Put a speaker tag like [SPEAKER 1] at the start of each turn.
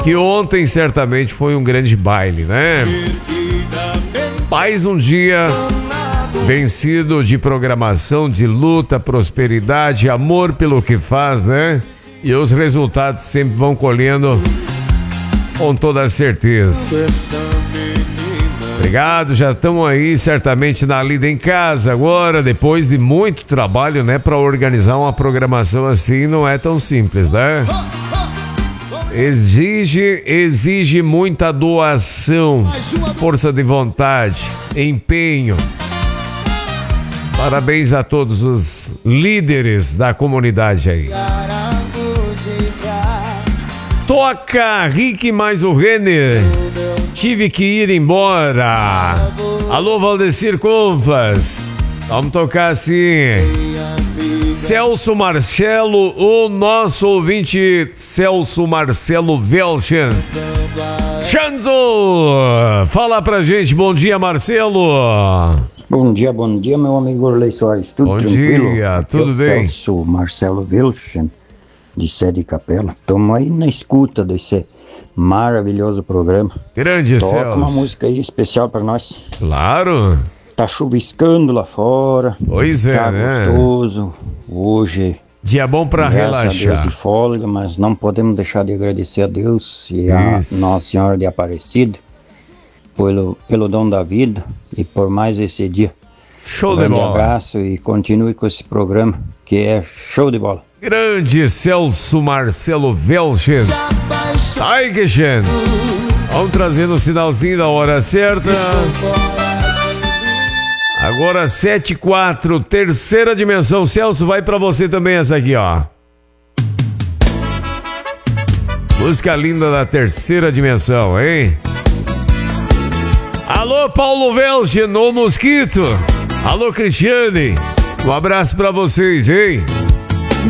[SPEAKER 1] que ontem certamente foi um grande baile, né? Mais um dia vencido de programação, de luta, prosperidade, amor pelo que faz, né? E os resultados sempre vão colhendo com toda certeza. Obrigado, já estamos aí certamente na lida em casa agora, depois de muito trabalho, né? Para organizar uma programação assim não é tão simples, né? Exige muita doação, força de vontade, empenho. Parabéns a todos os líderes da comunidade aí. Toca Rick mais o Renner. Tive que ir embora. Alô, Valdecir Confas. Vamos tocar assim. Celso Marcelo, o nosso ouvinte Celso Marcelo Velchen. Chanzo, fala pra gente. Bom dia, Marcelo.
[SPEAKER 2] Bom dia, meu amigo Orley Soares. Tudo tranquilo?
[SPEAKER 1] Bom dia, tudo bem?
[SPEAKER 2] Celso Marcelo Velchen, de Sede Capela. Estamos aí na escuta desse maravilhoso programa.
[SPEAKER 1] Grande
[SPEAKER 2] Toca
[SPEAKER 1] Celso.
[SPEAKER 2] uma música aí especial para nós.
[SPEAKER 1] Claro.
[SPEAKER 2] Tá chuviscando lá fora.
[SPEAKER 1] Pois é,
[SPEAKER 2] tá
[SPEAKER 1] né?
[SPEAKER 2] gostoso. Hoje,
[SPEAKER 1] dia bom pra
[SPEAKER 2] graças a Deus
[SPEAKER 1] relaxar.
[SPEAKER 2] de folga, mas não podemos deixar de agradecer a Deus e a Nossa Senhora de Aparecida pelo dom da vida e por mais esse dia.
[SPEAKER 1] Show
[SPEAKER 2] Um
[SPEAKER 1] de
[SPEAKER 2] grande
[SPEAKER 1] bola.
[SPEAKER 2] abraço e continue com esse programa que é show de bola.
[SPEAKER 1] Grande Celso Marcelo Velchen. Ai, que gente. Vamos trazendo o sinalzinho da hora certa. Agora 7:04, terceira dimensão. Celso, vai pra você também essa aqui, ó. Música linda da terceira dimensão, hein? Alô, Paulo Velchen, no Mosquito. Alô, Cristiane. Um abraço pra vocês, hein?